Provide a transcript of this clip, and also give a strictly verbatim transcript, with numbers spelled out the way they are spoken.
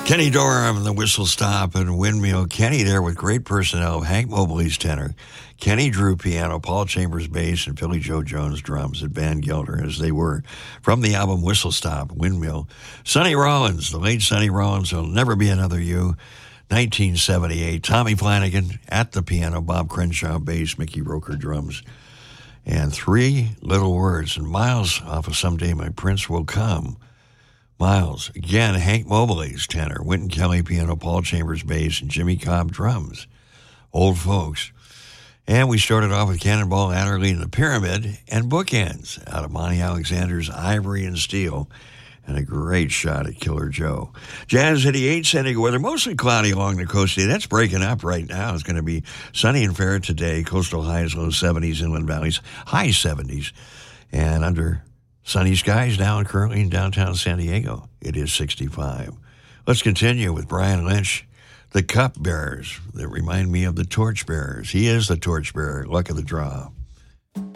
Kenny Dorham and the Whistle Stop and Windmill. Kenny there with great personnel. Hank Mobley's tenor, Kenny Drew piano, Paul Chambers bass, and Philly Joe Jones drums at Van Gelder, as they were from the album Whistle Stop, Windmill. Sonny Rollins, the late Sonny Rollins, There'll Never Be Another You, nineteen seventy-eight. Tommy Flanagan at the piano, Bob Crenshaw bass, Mickey Roker drums. And Three Little Words. And Miles off of Someday My Prince Will Come. Miles, again, Hank Mobley's tenor, Wynton Kelly piano, Paul Chambers bass, and Jimmy Cobb drums. Old folks. And we started off with Cannonball Adderley and the Pyramid and Bookends out of Monty Alexander's Ivory and Steel, and a great shot at Killer Joe. Jazz eighty-eight, San Diego weather, mostly cloudy along the coast today. That's breaking up right now. It's going to be sunny and fair today. Coastal highs, low seventies, inland valleys, high seventies, and under sunny skies now currently in downtown San Diego. It is sixty-five. Let's continue with Brian Lynch, the Cup Bearers that remind me of the Torch Bearers. He is the Torch Bearer, luck of the draw.